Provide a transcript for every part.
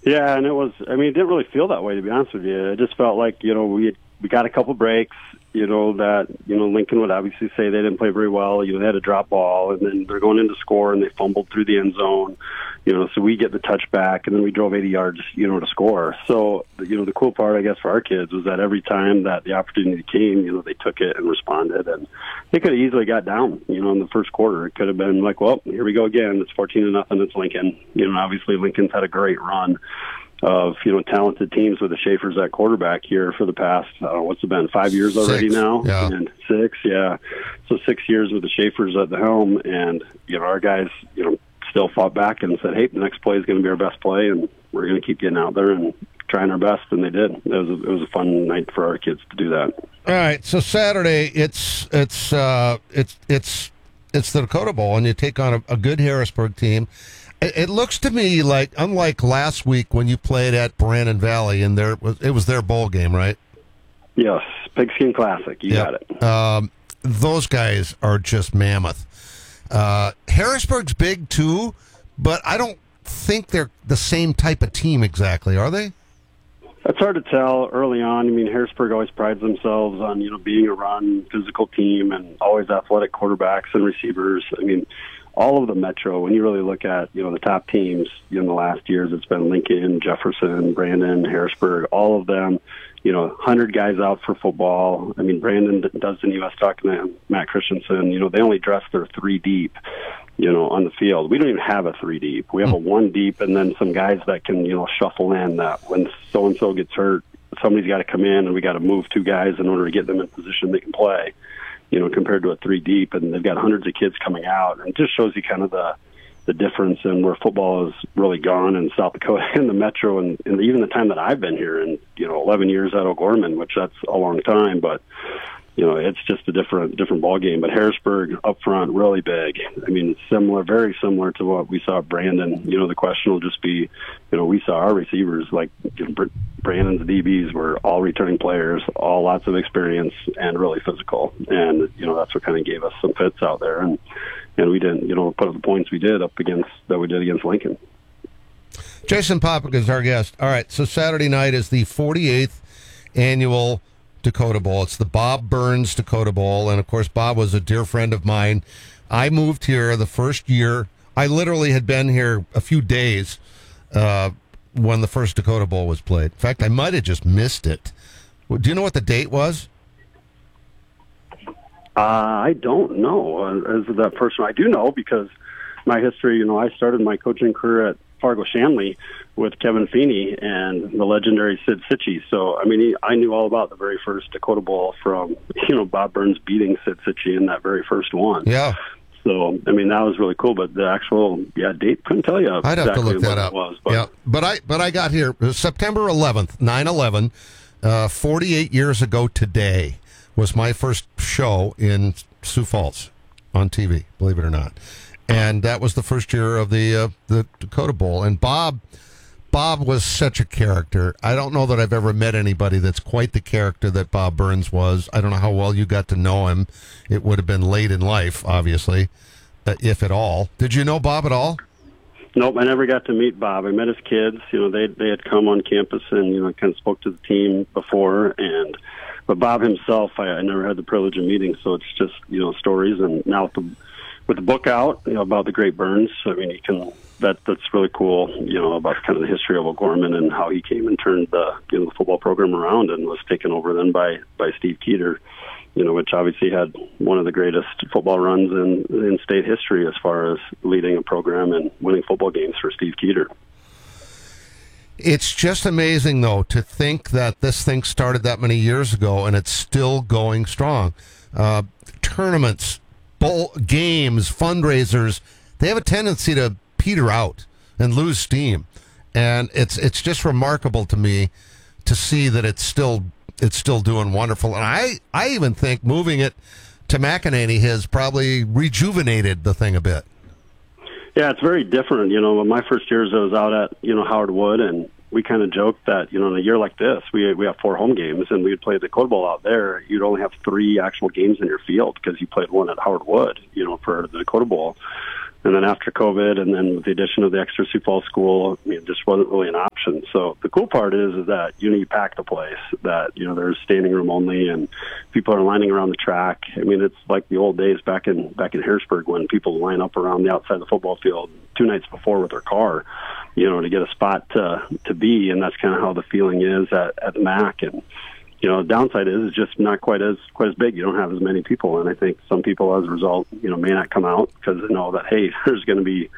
Yeah, and it was. I mean, it didn't really feel that way, to be honest with you. It just felt like we got a couple breaks. That Lincoln would obviously say they didn't play very well. They had a drop ball, and then they're going in to score, and they fumbled through the end zone. So we get the touchback, and then we drove 80 yards, to score. So, the cool part, I guess, for our kids was that every time that the opportunity came, they took it and responded. And they could have easily got down, in the first quarter. It could have been like, well, here we go again. It's 14-0. It's Lincoln. Obviously Lincoln's had a great run of, talented teams with the Schaefers at quarterback here for the past, what's it been, 5 years already now? Yeah. And 6, yeah. So 6 years with the Schaefers at the helm, and, our guys, still fought back and said, hey, the next play is going to be our best play, and we're going to keep getting out there and trying our best, and they did. It was a fun night for our kids to do that. All right, so Saturday, it's the Dakota Bowl, and you take on a good Harrisburg team. It looks to me like, unlike last week when you played at Brandon Valley, and it was their bowl game, right? Yes, Pigskin Classic. You got it. Those guys are just mammoth. Harrisburg's big too, but I don't think they're the same type of team exactly, are they? It's hard to tell early on. I mean, Harrisburg always prides themselves on, being a run, physical team, and always athletic quarterbacks and receivers. I mean, all of the Metro, when you really look at, the top teams in the last years, it's been Lincoln, Jefferson, Brandon, Harrisburg, all of them, 100 guys out for football. I mean, Brandon does in U.S. talking to Matt Christensen, they only dress their 3 deep, on the field. We don't even have a 3 deep. We have a 1 deep and then some guys that can, shuffle in that when so-and-so gets hurt, somebody's got to come in and we got to move 2 guys in order to get them in position they can play. Compared to a 3 deep, and they've got hundreds of kids coming out, and it just shows you kind of the difference in where football has really gone in South Dakota and the Metro, and even the time that I've been here, and 11 years at O'Gorman, which that's a long time, but it's just a different ball game. But Harrisburg up front, really big. I mean, it's similar, very similar to what we saw at Brandon. The question will just be, we saw our receivers, like Brandon's DBs were all returning players, all lots of experience and really physical. And, that's what kind of gave us some fits out there. And we didn't, put up the points we did against Lincoln. Jason Popik is our guest. All right, so Saturday night is the 48th annual Dakota Bowl. It's the Bob Burns Dakota Bowl, and of course Bob was a dear friend of mine. I moved here the first year. I literally had been here a few days when the first Dakota Bowl was played. In fact, I might have just missed it. Do you know what the date was? I don't know. As of that first one, I do know because my history. I started my coaching career at Fargo Shanley with Kevin Feeney and the legendary Sid Sitchie. So, I mean, I knew all about the very first Dakota Bowl from, Bob Burns beating Sid Sitchie in that very first one. Yeah. So, I mean, that was really cool. But the actual, date, couldn't tell you I'd have to look that up. Was, but I got here September 11th, 9/11, 48 years ago today was my first show in Sioux Falls on TV, believe it or not. And that was the first year of the Dakota Bowl. And Bob was such a character. I don't know that I've ever met anybody that's quite the character that Bob Burns was. I don't know how well you got to know him. It would have been late in life, obviously, if at all. Did you know Bob at all? Nope, I never got to meet Bob. I met his kids. They had come on campus and, kind of spoke to the team before. But Bob himself, I never had the privilege of meeting. So it's just, stories. And now with the book out, about the great Burns, I mean, that's really cool, about kind of the history of O'Gorman and how he came and turned the football program around and was taken over then by Steve Keeter, which obviously had one of the greatest football runs in state history as far as leading a program and winning football games for Steve Keeter. It's just amazing, though, to think that this thing started that many years ago and it's still going strong. Tournaments, bowl games, fundraisers, they have a tendency to peter out and lose steam. And it's just remarkable to me to see that it's still doing wonderful. And I even think moving it to McEnany has probably rejuvenated the thing a bit. Yeah, it's very different. My first years I was out at, Howard Wood, and we kind of joked that, in a year like this, we have 4 home games, and we would play the Dakota Bowl out there. You'd only have 3 actual games in your field because you played one at Howard Wood, for the Dakota Bowl. And then after COVID, and then with the addition of the extra Sioux Falls school, it just wasn't really an option. option. So the cool part is that, you pack the place, that, there's standing room only and people are lining around the track. I mean, it's like the old days back in Harrisburg when people line up around the outside of the football field 2 nights before with their car, to get a spot to be. And that's kind of how the feeling is at the MAC. And, the downside is it's just not quite as big. You don't have as many people. And I think some people, as a result, may not come out because they know that, hey, there's going to be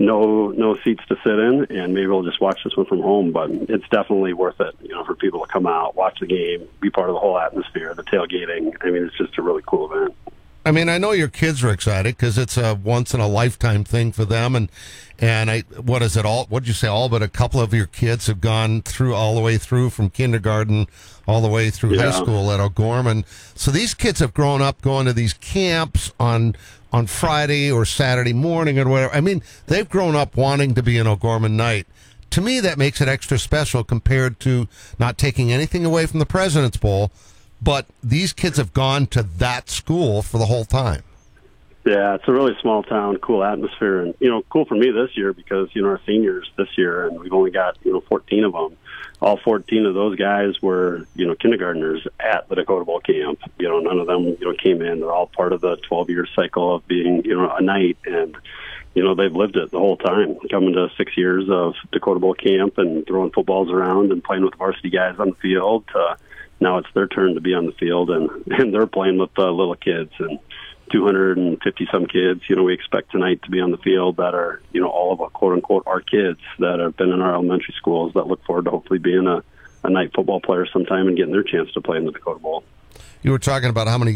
no seats to sit in, and maybe we'll just watch this one from home. But it's definitely worth it, for people to come out, watch the game, be part of the whole atmosphere, the tailgating. I mean, it's just a really cool event. I mean, I know your kids are excited because it's a once-in-a-lifetime thing for them. And what is it, what did you say, all but a couple of your kids have gone through all the way through from kindergarten all the way through high school at O'Gorman. So these kids have grown up going to these camps on Friday or Saturday morning or whatever. I mean, they've grown up wanting to be an O'Gorman Knight. To me, that makes it extra special compared to not taking anything away from the President's Bowl, but these kids have gone to that school for the whole time. Yeah, it's a really small town, cool atmosphere, and, cool for me this year because, our seniors this year, and we've only got, 14 of them. All 14 of those guys were, kindergartners at the Dakota Bowl camp. None of them, came in. They're all part of the 12-year cycle of being, a Knight, and, they've lived it the whole time, coming to 6 years of Dakota Bowl camp and throwing footballs around and playing with varsity guys on the field. Now it's their turn to be on the field, and they're playing with the little kids, and 250-some kids, we expect tonight to be on the field that are, all of our quote-unquote our kids that have been in our elementary schools that look forward to hopefully being a Knight football player sometime and getting their chance to play in the Dakota Bowl. You were talking about how many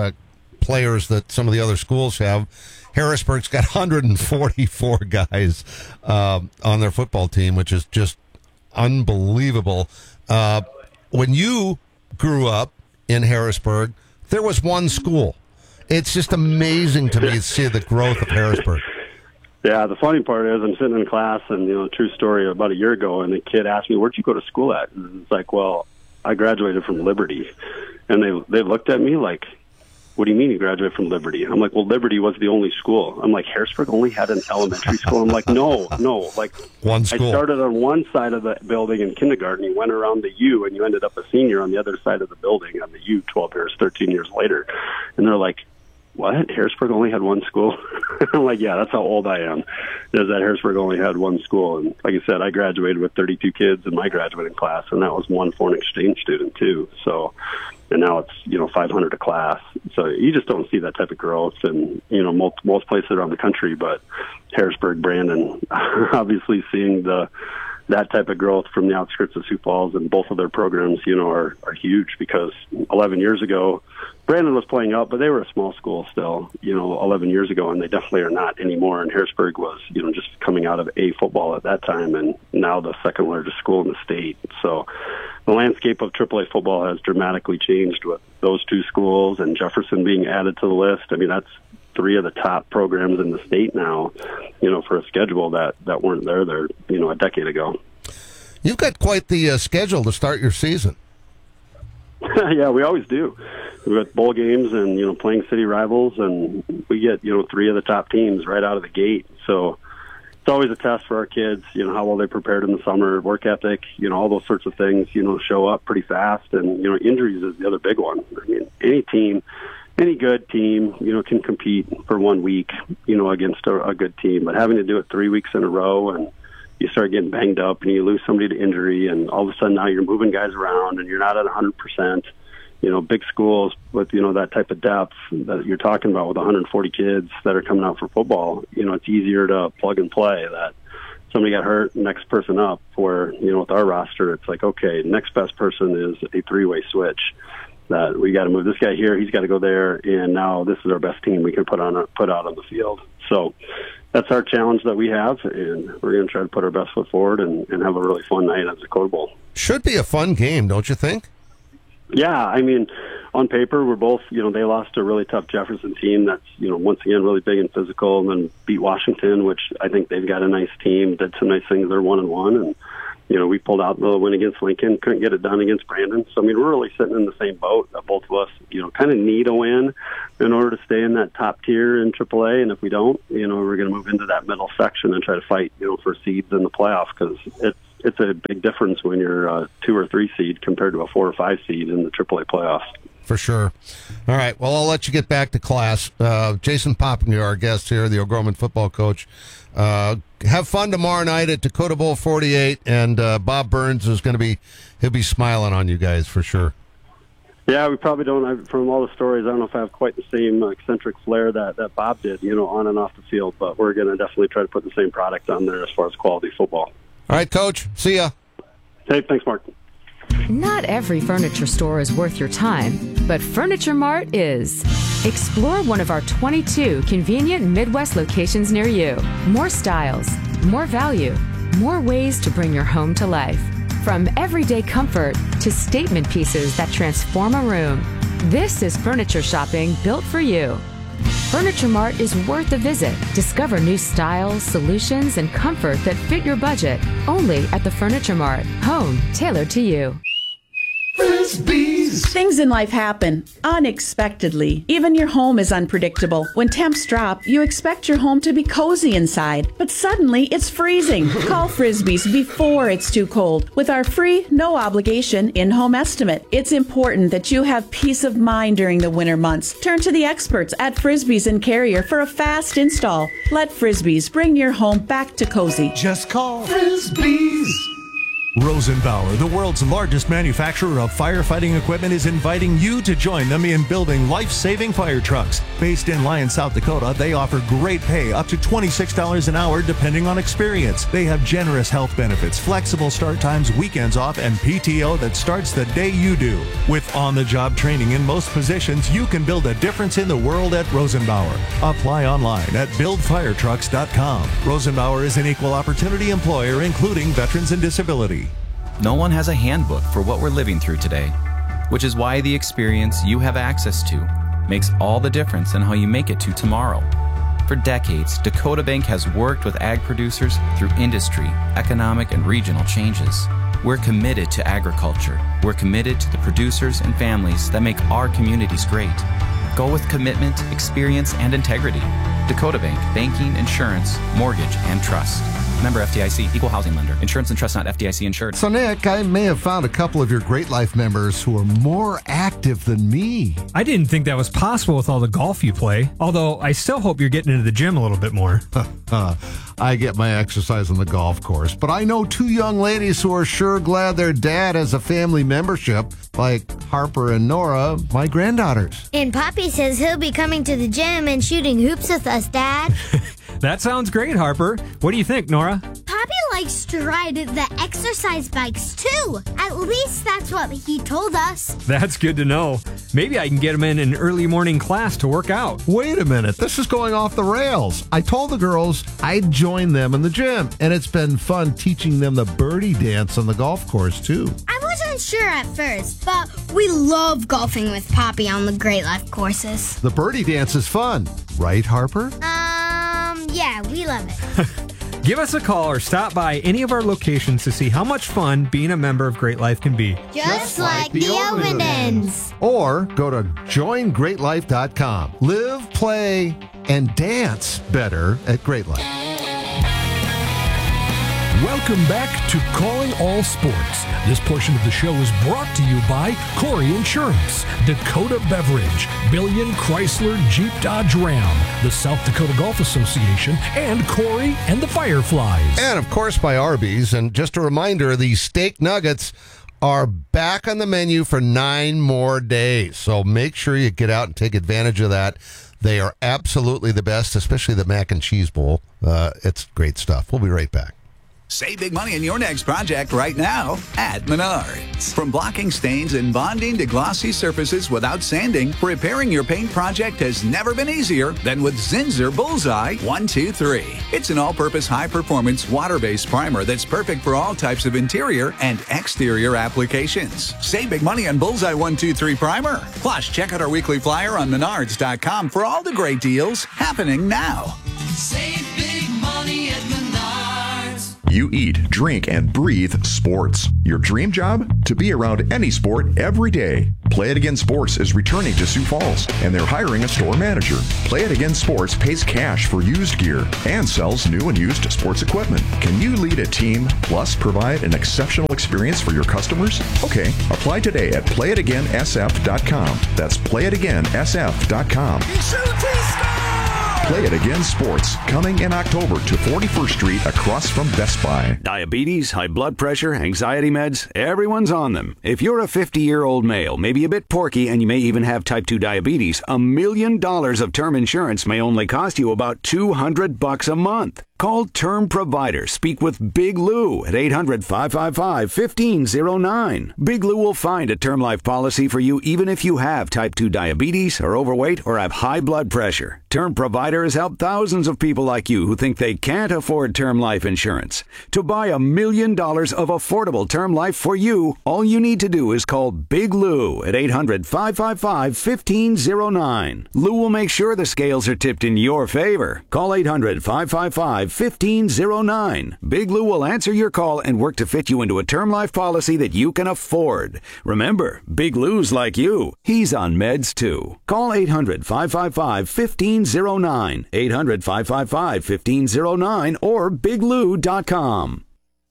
players that some of the other schools have. Harrisburg's got 144 guys on their football team, which is just unbelievable. When you grew up in Harrisburg, there was one school. It's just amazing to me to see the growth of Harrisburg. Yeah, the funny part is I'm sitting in class, and, true story, about a year ago, and the kid asked me, where'd you go to school at? And it's like, well, I graduated from Liberty. And they looked at me like, what do you mean you graduated from Liberty? I'm like, well, Liberty was the only school. I'm like, Harrisburg only had an elementary school? I'm like, no. Like, one school. I started on one side of the building in kindergarten. You went around the U, and you ended up a senior on the other side of the building on the U 13 years later. And they're like, what? Harrisburg only had one school? I'm like, yeah, that's how old I am, is that Harrisburg only had one school. And like I said, I graduated with 32 kids in my graduating class, and that was one foreign exchange student, too. So, and now it's, 500 a class. So you just don't see that type of growth in, most places around the country. But Harrisburg, Brandon, obviously seeing that type of growth from the outskirts of Sioux Falls, and both of their programs, are huge because 11 years ago, Brandon was playing up, but they were a small school still, 11 years ago, and they definitely are not anymore. And Harrisburg was, just coming out of A football at that time, and now the second largest school in the state. So the landscape of AAA football has dramatically changed with those two schools and Jefferson being added to the list. I mean, that's 3 of the top programs in the state now, for a schedule that weren't there, a decade ago. You've got quite the schedule to start your season. Yeah, we always do. We've got bowl games and, playing city rivals, and we get, 3 of the top teams right out of the gate. So it's always a test for our kids, how well they prepared in the summer, work ethic, all those sorts of things, show up pretty fast. And, injuries is the other big one. I mean, any good team, can compete for 1 week, against a good team. But having to do it 3 weeks in a row, and you start getting banged up and you lose somebody to injury, and all of a sudden now you're moving guys around and you're not at 100%. Big schools with, that type of depth that you're talking about with 140 kids that are coming out for football, it's easier to plug and play that somebody got hurt, next person up. Where, with our roster, it's like, okay, next best person is a 3-way switch. That we got to move this guy here, he's got to go there, and now this is our best team we can put out on the field. So that's our challenge that we have, and we're going to try to put our best foot forward and have a really fun night at the Dakota Bowl. Should be a fun game, don't you think? Yeah, I mean, on paper, we're both, they lost to a really tough Jefferson team that's, once again, really big and physical, and then beat Washington, which I think they've got a nice team, did some nice things. They're 1-1, and, we pulled out the win against Lincoln, couldn't get it done against Brandon. So, I mean, we're really sitting in the same boat that both of us, kind of need a win in order to stay in that top tier in AAA. And if we don't, we're going to move into that middle section and try to fight, for seeds in the playoff, because it's it's a big difference when you're a 2 or 3 seed compared to a 4 or 5 seed in the AAA playoffs. For sure. All right. Well, I'll let you get back to class. Jason Poppinger, our guest here, the O'Gorman football coach. Have fun tomorrow night at Dakota Bowl 48, and Bob Burns is he'll be smiling on you guys for sure. Yeah, we probably don't. From all the stories, I don't know if I have quite the same eccentric flair that Bob did, on and off the field. But we're going to definitely try to put the same product on there as far as quality football. All right, Coach. See ya. Hey, thanks, Mark. Not every furniture store is worth your time, but Furniture Mart is. Explore one of our 22 convenient Midwest locations near you. More styles, more value, more ways to bring your home to life. From everyday comfort to statement pieces that transform a room, this is furniture shopping built for you. Furniture Mart is worth a visit. Discover new styles, solutions, and comfort that fit your budget. Only at the Furniture Mart. Home tailored to you. Things in life happen unexpectedly. Even your home is unpredictable. When temps drop, you expect your home to be cozy inside, but suddenly it's freezing. Call Frisbee's before it's too cold with our free, no-obligation in-home estimate. It's important that you have peace of mind during the winter months. Turn to the experts at Frisbee's and Carrier for a fast install. Let Frisbee's bring your home back to cozy. Just call Frisbee's. Rosenbauer, the world's largest manufacturer of firefighting equipment, is inviting you to join them in building life-saving fire trucks. Based in Lyon, South Dakota, they offer great pay, up to $26 an hour depending on experience. They have generous health benefits, flexible start times, weekends off, and PTO that starts the day you do. With on-the-job training in most positions, you can build a difference in the world at Rosenbauer. Apply online at buildfiretrucks.com. Rosenbauer is an equal opportunity employer, including veterans and disability. No one has a handbook for what we're living through today, which is why the experience you have access to makes all the difference in how you make it to tomorrow. For decades, Dakota Bank has worked with ag producers through industry, economic, and regional changes. We're committed to agriculture. We're committed to the producers and families that make our communities great. Go with commitment, experience, and integrity. Dakota Bank, banking, insurance, mortgage, and trust. Member FDIC, equal housing lender. Insurance and trust not FDIC insured. So, Nick, I may have found a couple of your Great Life members who are more active than me. I didn't think that was possible with all the golf you play, although I still hope you're getting into the gym a little bit more. I get my exercise on the golf course, but I know 2 young ladies who are sure glad their dad has a family membership, like Harper and Nora, my granddaughters. And Poppy says he'll be coming to the gym and shooting hoops with us, Dad. That sounds great, Harper. What do you think, Nora? Poppy likes to ride the exercise bikes, too. At least that's what he told us. That's good to know. Maybe I can get him in an early morning class to work out. Wait a minute. This is going off the rails. I told the girls I'd join them in the gym, and it's been fun teaching them the birdie dance on the golf course, too. I wasn't sure at first, but we love golfing with Poppy on the Great Life courses. The birdie dance is fun. Right, Harper? Yeah, we love it. Give us a call or stop by any of our locations to see how much fun being a member of Great Life can be. Just like the Ovendens. Or go to joingreatlife.com. Live, play, and dance better at Great Life. Welcome back to Calling All Sports. This portion of the show is brought to you by Corey Insurance, Dakota Beverage, Billion Chrysler Jeep Dodge Ram, the South Dakota Golf Association, and Corey and the Fireflies. And, of course, by Arby's. And just a reminder, the steak nuggets are back on the menu for 9 more days. So make sure you get out and take advantage of that. They are absolutely the best, especially the mac and cheese bowl. It's great stuff. We'll be right back. Save big money in your next project right now at Menards. From blocking stains and bonding to glossy surfaces without sanding, repairing your paint project has never been easier than with Zinsser Bullseye 123. It's an all-purpose, high-performance, water-based primer that's perfect for all types of interior and exterior applications. Save big money on Bullseye 123 primer. Plus, check out our weekly flyer on Menards.com for all the great deals happening now. Save big money at Menards. You eat, drink, and breathe sports. Your dream job? To be around any sport every day. Play It Again Sports is returning to Sioux Falls, and they're hiring a store manager. Play It Again Sports pays cash for used gear and sells new and used sports equipment. Can you lead a team plus provide an exceptional experience for your customers? Okay, apply today at playitagainsf.com. That's playitagainsf.com. Play It Again Sports, coming in October to 41st Street across from Best Buy. Diabetes, high blood pressure, anxiety meds, everyone's on them. If you're a 50-year-old male, maybe a bit porky, and you may even have type 2 diabetes, $1 million of term insurance may only cost you about $200 a month. Call Term Provider. Speak with Big Lou at 800-555-1509. Big Lou will find a term life policy for you even if you have type 2 diabetes, are overweight, or have high blood pressure. Term Provider has helped thousands of people like you who think they can't afford term life insurance. To buy $1 million of affordable term life for you, all you need to do is call Big Lou at 800-555-1509. Lou will make sure the scales are tipped in your favor. Call 800-555-1509. Big Lou will answer your call and work to fit you into a term life policy that you can afford. Remember, Big Lou's like you. He's on meds too. Call 800-555-1509. 800-555-1509 or biglou.com.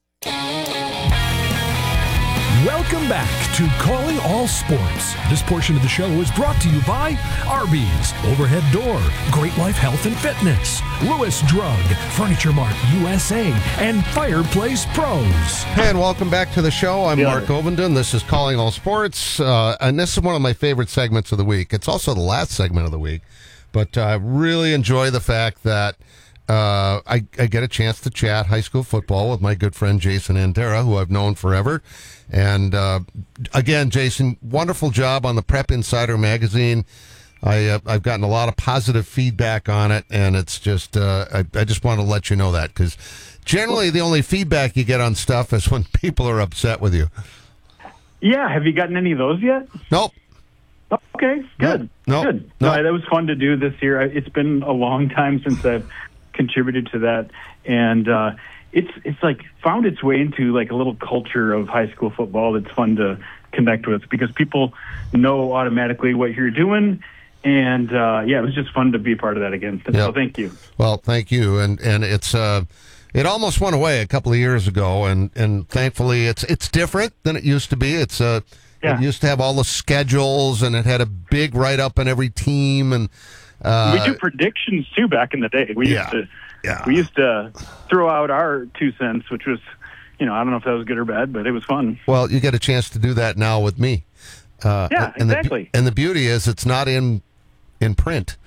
Welcome back to Calling All Sports. This portion of the show is brought to you by Arby's, Overhead Door, Great Life Health and Fitness, Lewis Drug, Furniture Mart USA, and Fireplace Pros. And welcome back to the show. I'm Mark Ovenden. This is Calling All Sports, and this is one of my favorite segments of the week. It's also the last segment of the week, but I really enjoy the fact that I get a chance to chat high school football with my good friend Jason Andera, who I've known forever. And again, Jason, wonderful job on the Prep Insider magazine. I've gotten a lot of positive feedback on it, and it's just I just want to let you know that, because generally the only feedback you get on stuff is when people are upset with you. Yeah, have you gotten any of those yet? Nope. Okay, good. Good. No, that was fun to do this year. It's been a long time since I've contributed to that, and it's like found its way into like a little culture of high school football that's fun to connect with, because people know automatically what you're doing, and it was just fun to be part of that again. So thank you. Well, thank you, and it's it almost went away a couple of years ago, and thankfully it's different than it used to be. It used to have all the schedules, and it had a big write up on every team, and we do predictions too back in the day. We used to throw out our 2 cents, which was, I don't know if that was good or bad, but it was fun. Well, you get a chance to do that now with me. Exactly. And the beauty is it's not in print.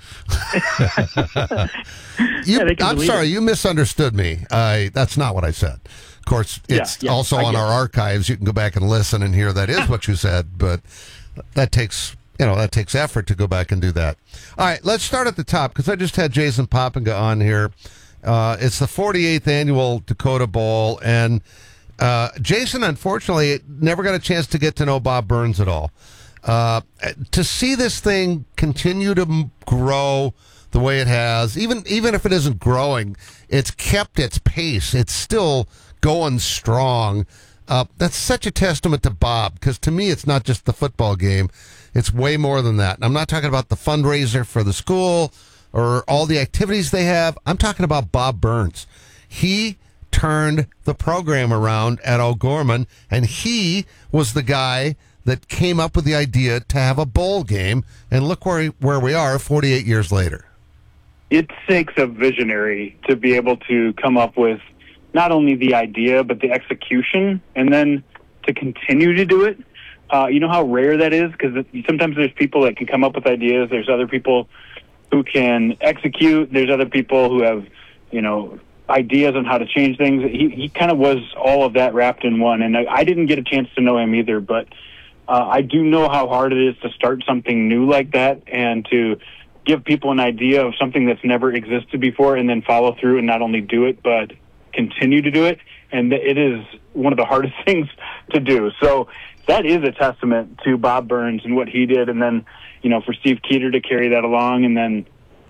I'm sorry, you misunderstood me. That's not what I said. Of course, it's also on our archives. You can go back and listen and hear that is what you said, but that takes effort to go back and do that. All right, let's start at the top, because I just had Jason Poppinga on here. It's the 48th annual Dakota Bowl, and Jason, unfortunately, never got a chance to get to know Bob Burns at all. To see this thing continue to grow the way it has, even if it isn't growing, it's kept its pace. It's still going strong. That's such a testament to Bob, because to me, it's not just the football game. It's way more than that. And I'm not talking about the fundraiser for the school or all the activities they have. I'm talking about Bob Burns. He turned the program around at O'Gorman, and he was the guy that came up with the idea to have a bowl game. And look where we are 48 years later. It takes a visionary to be able to come up with not only the idea, but the execution, and then to continue to do it. You know how rare that is? Because sometimes there's people that can come up with ideas. There's other people who can execute. There's other people who have, ideas on how to change things. He kind of was all of that wrapped in one. And I didn't get a chance to know him either, but I do know how hard it is to start something new like that and to give people an idea of something that's never existed before, and then follow through and not only do it, but continue to do it. And it is one of the hardest things to do. So that is a testament to Bob Burns and what he did. And then, for Steve Keeter to carry that along, and then,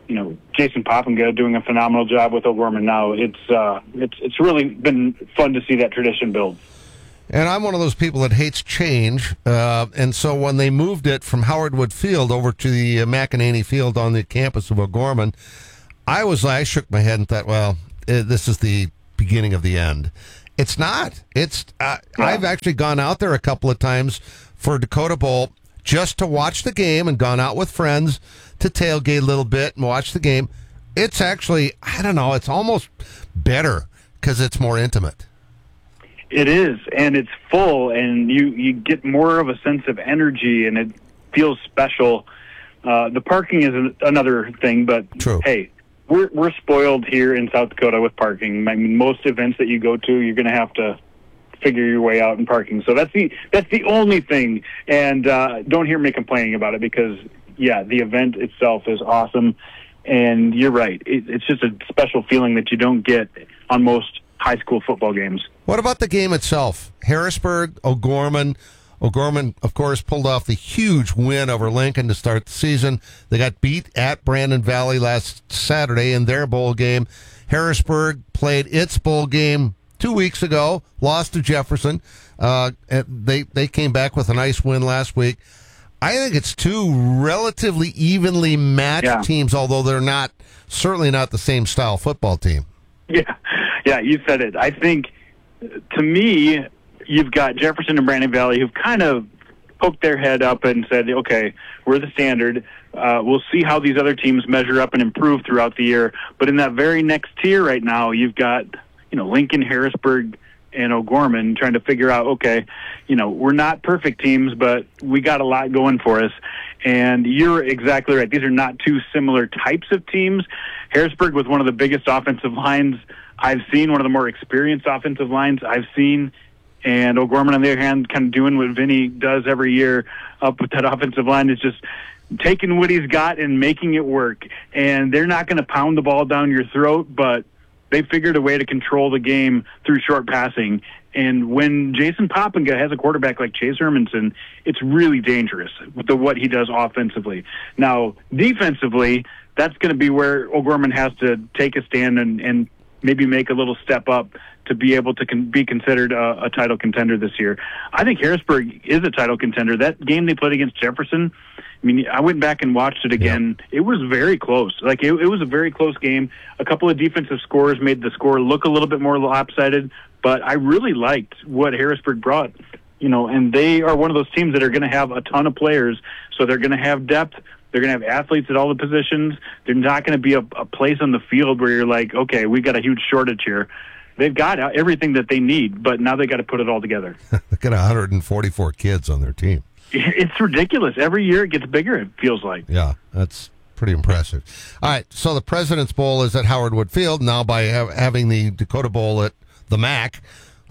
Jason Poppinga doing a phenomenal job with O'Gorman now. It's really been fun to see that tradition build. And I'm one of those people that hates change, and so when they moved it from Howard Wood Field over to the McEnany Field on the campus of O'Gorman, I shook my head and thought, well, this is the beginning of the end. It's not. I've actually gone out there a couple of times for Dakota Bowl just to watch the game and gone out with friends to tailgate a little bit and watch the game. It's actually, I don't know, it's almost better because it's more intimate. It is, and it's full, and you get more of a sense of energy, and it feels special. The parking is another thing, but True. Hey, we're spoiled here in South Dakota with parking. I mean, most events that you go to, you're going to have to figure your way out in parking. So that's the only thing, and don't hear me complaining about it because, yeah, the event itself is awesome, and you're right. It's just a special feeling that you don't get on most high school football games. What about the game itself? Harrisburg, O'Gorman. O'Gorman, of course, pulled off the huge win over Lincoln to start the season. They got beat at Brandon Valley last Saturday in their bowl game. Harrisburg played its bowl game 2 weeks ago, lost to Jefferson. They came back with a nice win last week. I think it's two relatively evenly matched teams, although they're certainly not the same style football team. Yeah, you said it. I think, to me, you've got Jefferson and Brandon Valley who've kind of poked their head up and said, okay, we're the standard. We'll see how these other teams measure up and improve throughout the year. But in that very next tier right now, you've got, Lincoln, Harrisburg, and O'Gorman trying to figure out, okay, we're not perfect teams, but we got a lot going for us. And you're exactly right. These are not two similar types of teams. Harrisburg with one of the biggest offensive lines I've seen, one of the more experienced offensive lines I've seen, and O'Gorman, on the other hand, kind of doing what Vinny does every year up with that offensive line, is just taking what he's got and making it work. And they're not going to pound the ball down your throat, but they figured a way to control the game through short passing. And when Jason Poppinga has a quarterback like Chase Hermanson, it's really dangerous with what he does offensively. Now, defensively, that's going to be where O'Gorman has to take a stand and maybe make a little step up to be able to be considered a title contender this year. I think Harrisburg is a title contender. That game they played against Jefferson, I mean, I went back and watched it again. Yeah. It was very close. It was a very close game. A couple of defensive scores made the score look a little bit more lopsided, but I really liked what Harrisburg brought. And they are one of those teams that are going to have a ton of players, so they're going to have depth. They're going to have athletes at all the positions. They're not going to be a place on the field where you're like, okay, we've got a huge shortage here. They've got everything that they need, but now they got to put it all together. They've got 144 kids on their team. It's ridiculous. Every year it gets bigger, it feels like. Yeah, that's pretty impressive. All right, so the President's Bowl is at Howard Wood Field. Now by having the Dakota Bowl at the MAC,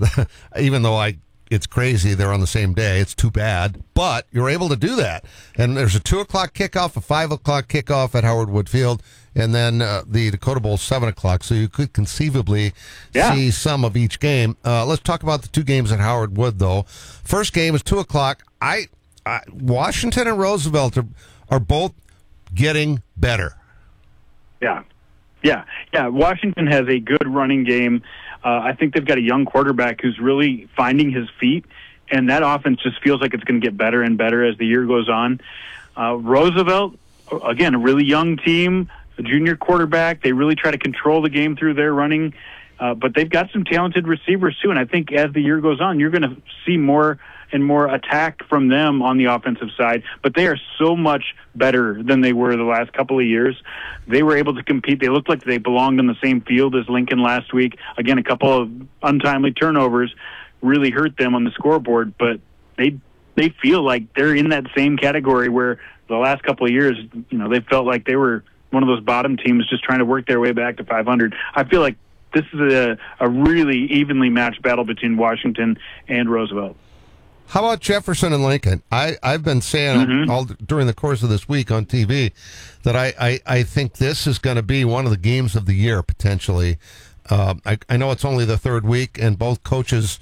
even though it's crazy they're on the same day, it's too bad, but you're able to do that. And there's a 2 o'clock kickoff, a 5 o'clock kickoff at Howard Wood Field, and then the Dakota Bowl 7 o'clock, so you could conceivably see some of each game. Let's talk about the two games at Howard Wood, though. First game is 2 o'clock. Washington and Roosevelt are both getting better. Yeah. Washington has a good running game. I think they've got a young quarterback who's really finding his feet, and that offense just feels like it's going to get better and better as the year goes on. Roosevelt, again, a really young team, a junior quarterback. They really try to control the game through their running, but they've got some talented receivers too, and I think as the year goes on, you're going to see more and more attack from them on the offensive side, but they are so much better than they were the last couple of years. They were able to compete. They looked like they belonged on the same field as Lincoln last week. Again, a couple of untimely turnovers really hurt them on the scoreboard, but they feel like they're in that same category where the last couple of years, they felt like they were one of those bottom teams just trying to work their way back to 500. I feel like this is a really evenly matched battle between Washington and Roosevelt. How about Jefferson and Lincoln? I've been saying all during the course of this week on TV that I think this is going to be one of the games of the year, potentially. I know it's only the third week, and both coaches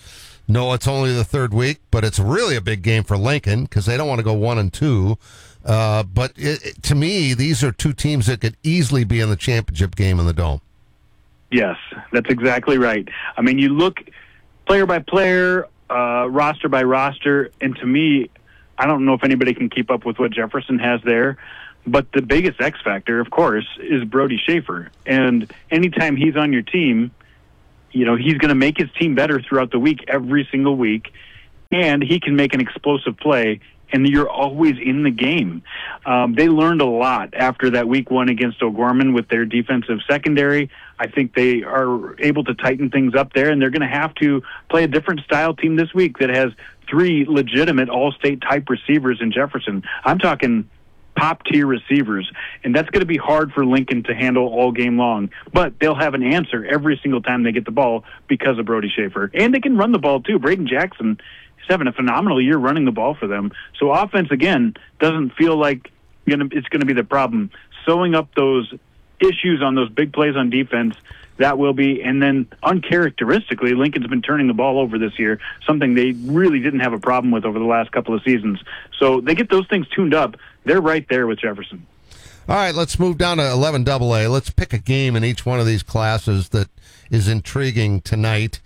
No, it's only the third week, but it's really a big game for Lincoln because they don't want to go 1-2. But to me, these are two teams that could easily be in the championship game in the Dome. Yes, that's exactly right. I mean, you look player by player, roster by roster, and to me, I don't know if anybody can keep up with what Jefferson has there. But the biggest X factor, of course, is Brody Schaefer. And anytime he's on your team, you know, he's going to make his team better throughout the week, every single week, and he can make an explosive play, and you're always in the game. They learned a lot after that week 1 against O'Gorman with their defensive secondary. I think they are able to tighten things up there, and they're going to have to play a different style team this week that has 3 legitimate all-state type receivers in Jefferson. I'm talking top-tier receivers, and that's going to be hard for Lincoln to handle all game long. But they'll have an answer every single time they get the ball because of Brody Schaefer. And they can run the ball, too. Braden Jackson is having a phenomenal year running the ball for them. So offense, again, doesn't feel like it's going to be the problem. Sewing up those issues on those big plays on defense, that will be. And then uncharacteristically, Lincoln's been turning the ball over this year, something they really didn't have a problem with over the last couple of seasons. So they get those things tuned up. They're right there with Jefferson. All right, let's move down to 11AA. Let's pick a game in each one of these classes that is intriguing tonight.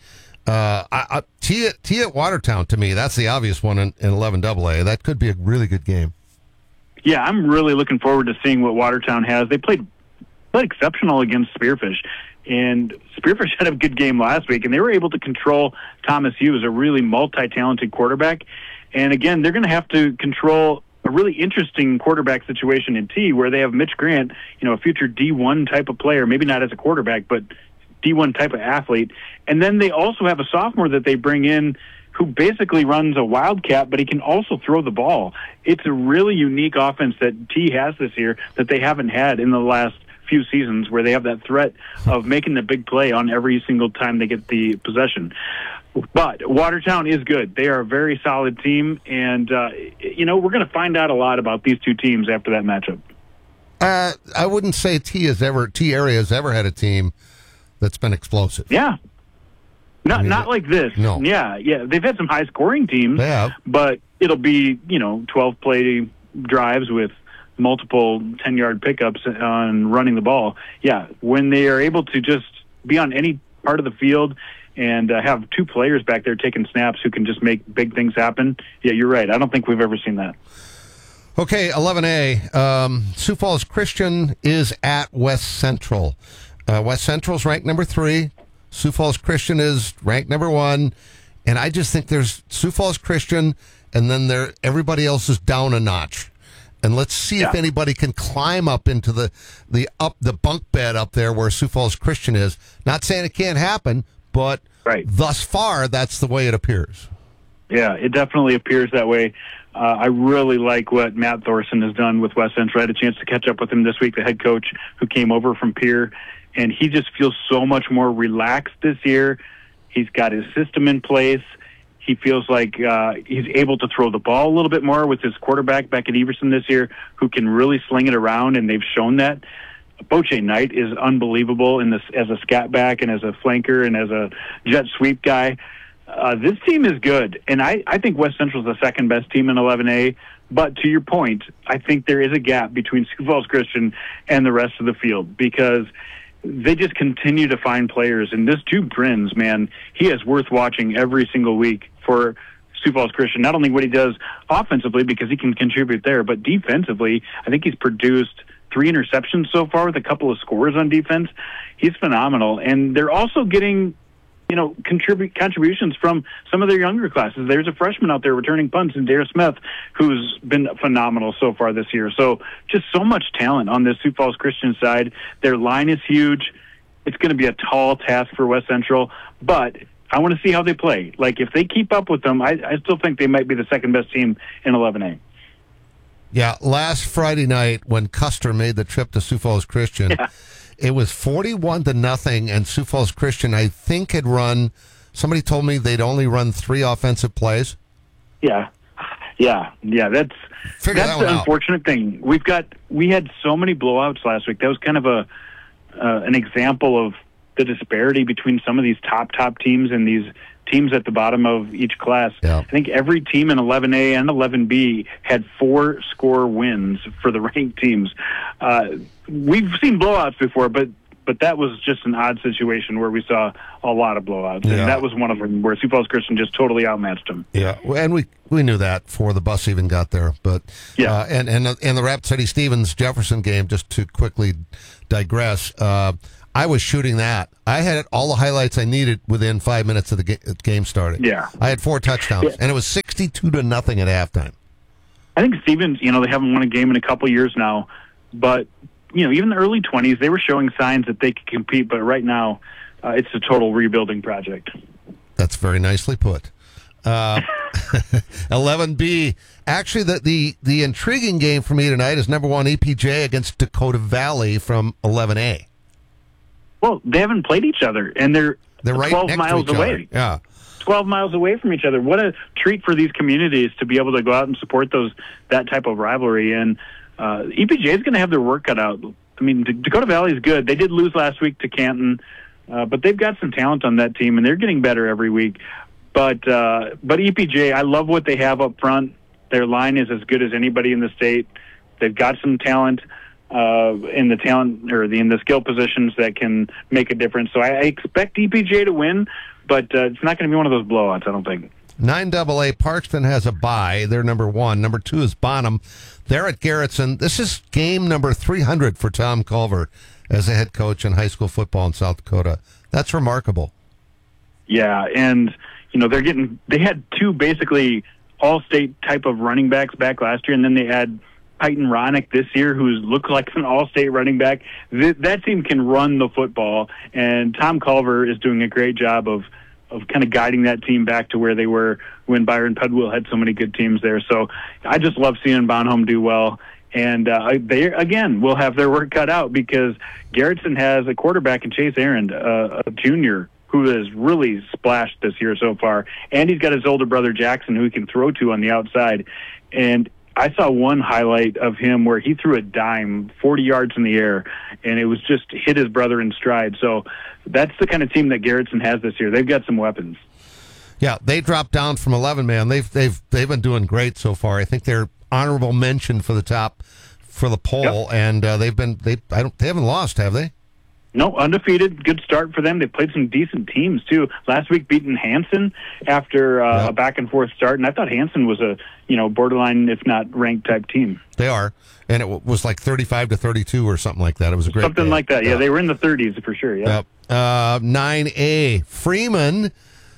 T at Watertown, to me, that's the obvious one in 11AA. That could be a really good game. Yeah, I'm really looking forward to seeing what Watertown has. They played exceptional against Spearfish, and Spearfish had a good game last week, and they were able to control Thomas Hughes, a really multi-talented quarterback. And again, they're going to have to control a really interesting quarterback situation in T, where they have Mitch Grant, you know, a future D1 type of player, maybe not as a quarterback, but D1 type of athlete. And then they also have a sophomore that they bring in who basically runs a wildcat, but he can also throw the ball. It's a really unique offense that T has this year that they haven't had in the last few seasons, where they have that threat of making the big play on every single time they get the possession. But Watertown is good. They are a very solid team, and, you know, we're going to find out a lot about these two teams after that matchup. I wouldn't say T area has ever had a team that's been explosive. Yeah. Not like this. No. Yeah. They've had some high-scoring teams, they have, but it'll be, 12-play drives with multiple 10-yard pickups on running the ball. Yeah, when they are able to just be on any part of the field and have 2 players back there taking snaps who can just make big things happen. Yeah, you're right. I don't think we've ever seen that. Okay, 11A. Sioux Falls Christian is at West Central. West Central's ranked number 3. Sioux Falls Christian is ranked number 1. And I just think there's Sioux Falls Christian, and then everybody else is down a notch. And let's see if anybody can climb up into the bunk bed up there where Sioux Falls Christian is. Not saying it can't happen, but thus far, that's the way it appears. Yeah, it definitely appears that way. I really like what Matt Thorson has done with West Central. I had a chance to catch up with him this week, the head coach who came over from Pierre, and he just feels so much more relaxed this year. He's got his system in place. He feels like he's able to throw the ball a little bit more with his quarterback, Beckett Everson, this year, who can really sling it around, and they've shown that. Boche Knight is unbelievable as a scat back and as a flanker and as a jet sweep guy. This team is good, and I think West Central is the second best team in 11A. But to your point, I think there is a gap between Sioux Falls Christian and the rest of the field because they just continue to find players. And this Jude Grins, man, he is worth watching every single week for Sioux Falls Christian. Not only what he does offensively because he can contribute there, but defensively, I think he's produced 3 interceptions so far with a couple of scores on defense. He's phenomenal. And they're also getting, contributions from some of their younger classes. There's a freshman out there returning punts in Dare Smith who's been phenomenal so far this year. So just so much talent on this Sioux Falls Christian side. Their line is huge. It's going to be a tall task for West Central, but I want to see how they play. Like, if they keep up with them, I still think they might be the second best team in 11A. Yeah, last Friday night when Custer made the trip to Sioux Falls Christian, it was 41-0, and Sioux Falls Christian, I think, had run. Somebody told me they'd only run 3 offensive plays. Yeah. That's the unfortunate thing. We had so many blowouts last week. That was kind of an example of the disparity between some of these top teams and these teams at the bottom of each class. Yeah. I think every team in 11A and 11B had 4-score wins for the ranked teams. We've seen blowouts before, but that was just an odd situation where we saw a lot of blowouts. Yeah. And that was one of them where Sioux Falls Christian just totally outmatched them. Yeah, and we knew that before the bus even got there. But yeah, and the Rapid City Stevens Jefferson game, just to quickly digress, I was shooting that. I had all the highlights I needed within 5 minutes of the game starting. Yeah, I had 4 touchdowns, and it was 62-0 at halftime. I think Stevens, they haven't won a game in a couple years now, but even the early 20s, they were showing signs that they could compete. But right now, it's a total rebuilding project. That's very nicely put. 11B. Actually, the intriguing game for me tonight is number 1 EPJ against Dakota Valley from 11A. Well, they haven't played each other, and they're right 12 next miles to each away. other. Yeah. 12 miles away from each other. What a treat for these communities to be able to go out and support that type of rivalry. And EPJ is going to have their work cut out. I mean, Dakota Valley is good. They did lose last week to Canton, but they've got some talent on that team, and they're getting better every week. But EPJ, I love what they have up front. Their line is as good as anybody in the state. They've got some talent in the talent or in the skill positions that can make a difference. So I expect EPJ to win, but it's not going to be one of those blowouts, I don't think. 9AA, Parkston has a bye. They're number 1. Number 2 is Bonham. They're at Garrettson. This is game number 300 for Tom Culver as a head coach in high school football in South Dakota. That's remarkable. Yeah, and they had 2 basically all-state type of running backs back last year, and then they had Peyton Ronick this year, who looks like an all-state running back. That team can run the football, and Tom Culver is doing a great job of kind of guiding that team back to where they were when Byron Pedwell had so many good teams there. So I just love seeing Bonhomme do well. And they, again, will have their work cut out because Garrettson has a quarterback in Chase Aaron, a junior, who has really splashed this year so far. And he's got his older brother Jackson, who he can throw to on the outside. And I saw one highlight of him where he threw a dime 40 yards in the air, and it was just hit his brother in stride. So that's the kind of team that Garrettson has this year. They've got some weapons. Yeah, they dropped down from 11 man. They've been doing great so far. I think they're honorable mention for the top for the poll, yep. And they haven't lost, have they? No, undefeated. Good start for them. They played some decent teams, too. Last week, beating Hanson after a back-and-forth start, and I thought Hanson was a borderline, if not ranked type team. They are, and it was like 35-32 or something like that. It was a great something game. Like that. Yeah, they were in the 30s for sure. Yeah. 9A, Freeman.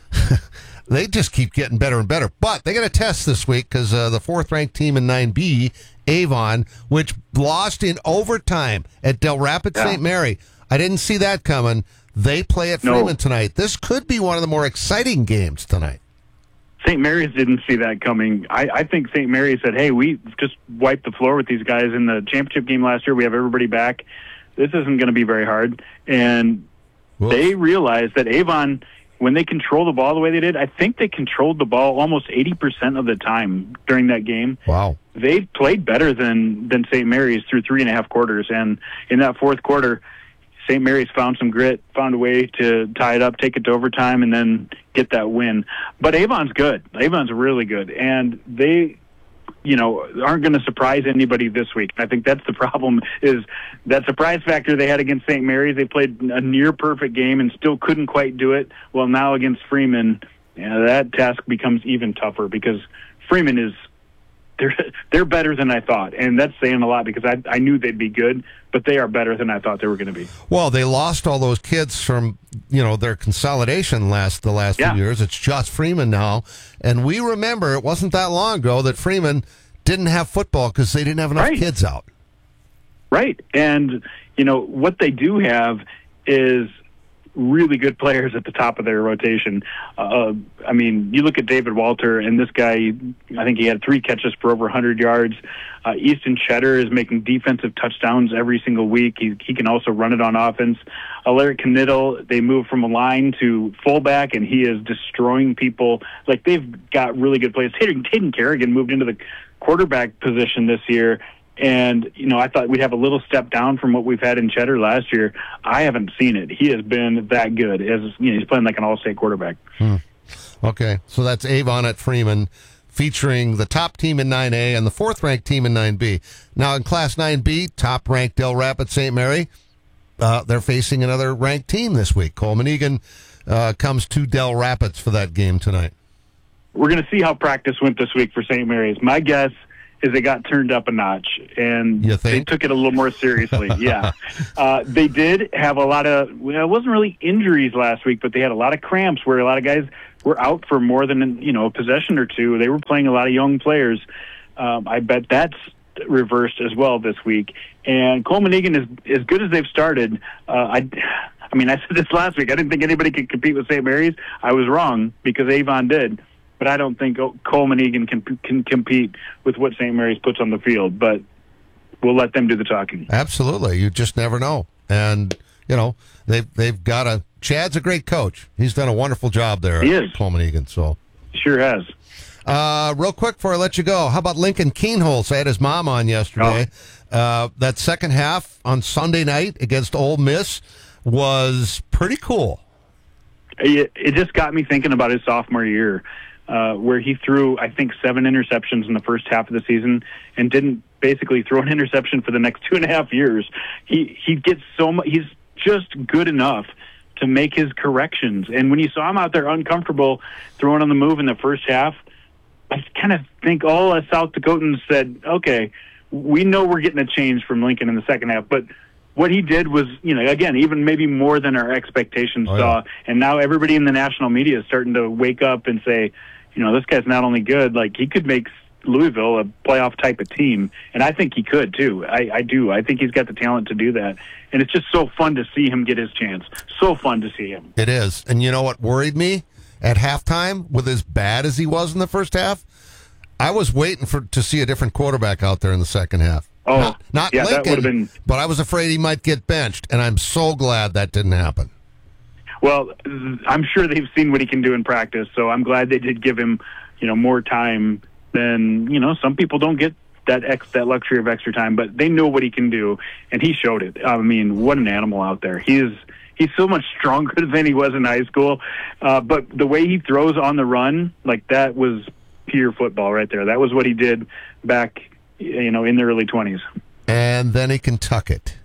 They just keep getting better and better, but they got a test this week because the 4th-ranked team in 9B, Avon, which lost in overtime at Del Rapids St. Mary. I didn't see that coming. They play at Freeman tonight. This could be one of the more exciting games tonight. St. Mary's didn't see that coming. I think St. Mary's said, hey, we just wiped the floor with these guys in the championship game last year. We have everybody back. This isn't going to be very hard. And they realized that Avon, when they control the ball the way they did, I think they controlled the ball almost 80% of the time during that game. Wow. They played better than St. Mary's through 3.5 quarters. And in that 4th quarter, St. Mary's found some grit, found a way to tie it up, take it to overtime, and then get that win. But Avon's good. Avon's really good. And they, aren't going to surprise anybody this week. I think that's the problem, is that surprise factor they had against St. Mary's. They played a near-perfect game and still couldn't quite do it. Well, now against Freeman, that task becomes even tougher because Freeman is they're better than I thought, and that's saying a lot because I knew they'd be good, but they are better than I thought they were going to be. Well, they lost all those kids from their consolidation the last few years. It's just Freeman now, and we remember it wasn't that long ago that Freeman didn't have football because they didn't have enough kids out. Right, and what they do have is really good players at the top of their rotation. I mean, you look at David Walter, and this guy, I think he had 3 catches for over 100 yards. Easton Cheddar is making defensive touchdowns every single week. He can also run it on offense. Alaric Knittel, they moved from a line to fullback, and he is destroying people. Like, they've got really good players. Hayden Kerrigan moved into the quarterback position this year. And, I thought we'd have a little step down from what we've had in Cheddar last year. I haven't seen it. He has been that good. He's playing like an all-state quarterback. Okay, so that's Avon at Freeman, featuring the top team in 9A and the fourth-ranked team in 9B. Now, in Class 9B, top-ranked Del Rapids St. Mary, they're facing another ranked team this week. Coleman Egan comes to Del Rapids for that game tonight. We're going to see how practice went this week for St. Mary's. My guess is they got turned up a notch, and they took it a little more seriously. Yeah. They did have a lot of, it wasn't really injuries last week, but they had a lot of cramps where a lot of guys were out for more than, a possession or two. They were playing a lot of young players. I bet that's reversed as well this week. And Coleman Egan is as good as they've started. I said this last week. I didn't think anybody could compete with St. Mary's. I was wrong because Avon did. But I don't think Coleman Egan can compete with what St. Mary's puts on the field. But we'll let them do the talking. Absolutely. You just never know. And, they've got Chad's a great coach. He's done a wonderful job there. He is. Coleman Egan. So. Sure has. Real quick before I let you go, how about Lincoln Keenholz? I had his mom on yesterday. That second half on Sunday night against Ole Miss was pretty cool. It just got me thinking about his sophomore year, where he threw, I think, 7 interceptions in the first half of the season and didn't basically throw an interception for the next 2.5 years. He gets so much. He's just good enough to make his corrections. And when you saw him out there uncomfortable throwing on the move in the first half, I kind of think all us South Dakotans said, okay, we know we're getting a change from Lincoln in the second half, but what he did was, again, even maybe more than our expectations saw. And now everybody in the national media is starting to wake up and say, this guy's not only good, like he could make Louisville a playoff type of team. And I think he could too. I do. I think he's got the talent to do that. And it's just so fun to see him get his chance. So fun to see him. It is. And you know what worried me? At halftime, with as bad as he was in the first half, I was waiting to see a different quarterback out there in the second half. Oh, not yeah, Lincoln, that would have been. But I was afraid he might get benched, and I'm so glad that didn't happen. Well, I'm sure they've seen what he can do in practice, so I'm glad they did give him, more time than some people don't get that luxury of extra time, but they know what he can do, and he showed it. I mean, what an animal out there! He's so much stronger than he was in high school, but the way he throws on the run, like that was pure football right there. That was what he did back, in the early 20s. And then he can tuck it.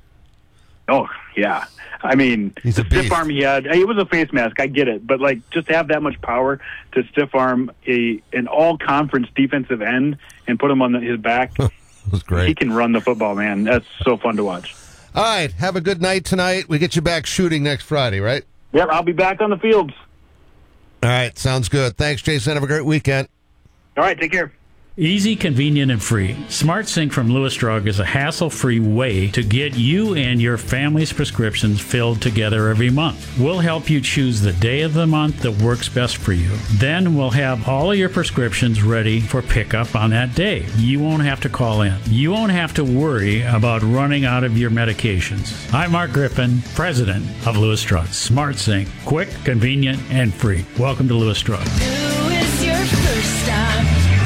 Oh, yeah. I mean, He's the a beast. stiff arm he had, it was a face mask, I get it, but just to have that much power to stiff arm an all-conference defensive end and put him on his back, It was great. he can run the football, man. That's so fun to watch. All right, have a good night tonight. We get you back shooting next Friday, right? Yep, I'll be back on the fields. All right, sounds good. Thanks, Jason. Have a great weekend. All right, take care. Easy, convenient, and free. SmartSync from Lewis Drug is a hassle-free way to get you and your family's prescriptions filled together every month. We'll help you choose the day of the month that works best for you. Then we'll have all of your prescriptions ready for pickup on that day. You won't have to call in. You won't have to worry about running out of your medications. I'm Mark Griffin, president of Lewis Drug. SmartSync, quick, convenient, and free. Welcome to Lewis Drug. Who is your first stop?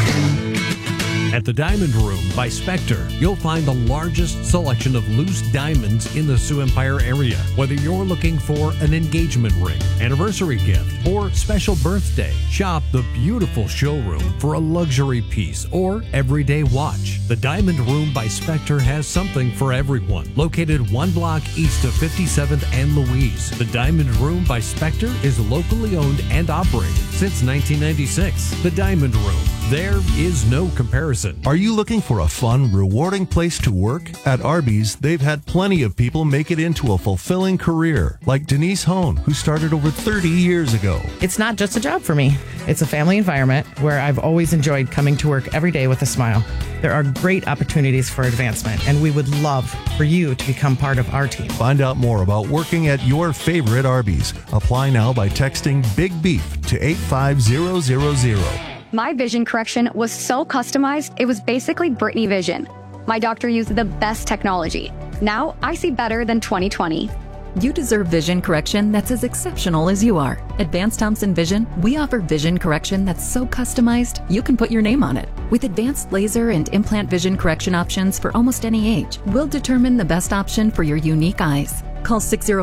At the Diamond Room by Spectre, you'll find the largest selection of loose diamonds in the Sioux Empire area. Whether you're looking for an engagement ring, anniversary gift, or special birthday, shop the beautiful showroom for a luxury piece or everyday watch. The Diamond Room by Spectre has something for everyone. Located 1 block east of 57th and Louise, the Diamond Room by Spectre is locally owned and operated since 1996. The Diamond Room. There is no comparison. Are you looking for a fun, rewarding place to work? At Arby's, they've had plenty of people make it into a fulfilling career, like Denise Hone, who started over 30 years ago. It's not just a job for me. It's a family environment where I've always enjoyed coming to work every day with a smile. There are great opportunities for advancement, and we would love for you to become part of our team. Find out more about working at your favorite Arby's. Apply now by texting Big Beef to 85000. My vision correction was so customized, it was basically Britney Vision. My doctor used the best technology. Now I see better than 20/20. You deserve vision correction that's as exceptional as you are. At Vance Thompson Vision, we offer vision correction that's so customized, you can put your name on it. With advanced laser and implant vision correction options for almost any age, we'll determine the best option for your unique eyes. Call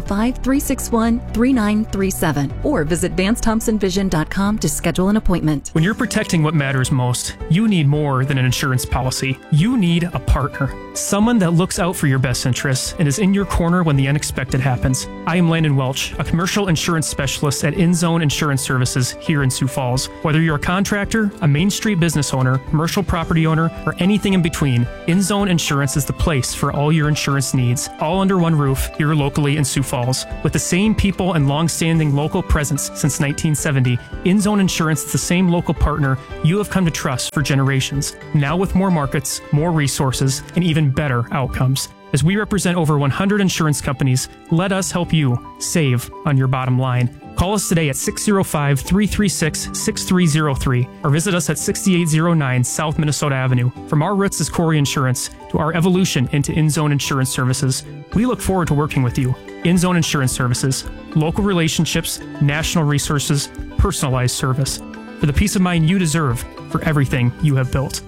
605-361-3937 or visit VanceThompsonVision.com to schedule an appointment. When you're protecting what matters most, you need more than an insurance policy. You need a partner. Someone that looks out for your best interests and is in your corner when the unexpected happens. I am Landon Welch, a commercial insurance specialist at InZone Insurance Services here in Sioux Falls. Whether you're a contractor, a Main Street business owner, commercial property owner, or anything in between, InZone Insurance is the place for all your insurance needs, all under one roof here locally in Sioux Falls. With the same people and long-standing local presence since 1970, InZone Insurance is the same local partner you have come to trust for generations. Now with more markets, more resources, and even better outcomes. As we represent over 100 insurance companies, let us help you save on your bottom line. Call us today at 605-336-6303 or visit us at 6809 South Minnesota Avenue. From our roots as Corey Insurance to our evolution into InZone Insurance Services, we look forward to working with you. InZone Insurance Services, local relationships, national resources, personalized service. For the peace of mind you deserve for everything you have built.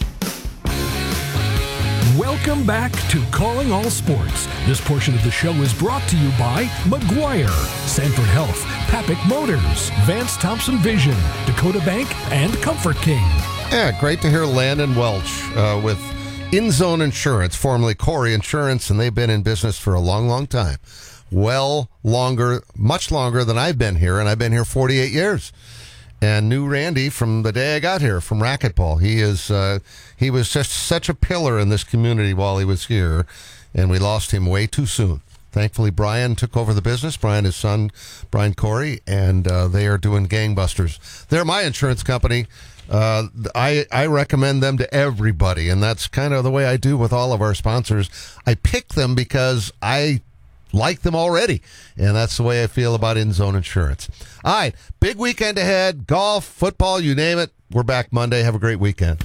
Welcome back to Calling All Sports. This portion of the show is brought to you by McGuire, Sanford Health, Papik Motors, Vance Thompson Vision, Dakota Bank, and Comfort King. Yeah, great to hear Landon Welch with InZone Insurance, formerly Corey Insurance, and they've been in business for a long, long time. Well, longer, much longer than I've been here, and I've been here 48 years. And knew Randy from the day I got here from racquetball. He was just such a pillar in this community while he was here, and we lost him way too soon. Thankfully, Brian took over the business. Brian, his son, Brian Corey, and they are doing gangbusters. They're my insurance company. I recommend them to everybody, and that's kind of the way I do with all of our sponsors. I pick them because I like them already, and that's the way I feel about InZone Insurance. All right, big weekend ahead. Golf, football, you name it. We're back Monday. Have a great weekend.